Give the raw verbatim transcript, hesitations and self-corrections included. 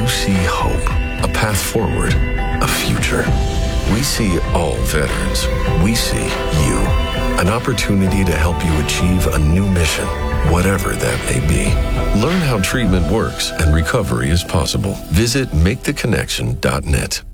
see hope, a path forward, a future. We see all veterans. We see you. An opportunity to help you achieve a new mission, whatever that may be. Learn how treatment works and recovery is possible. Visit make the connection dot net.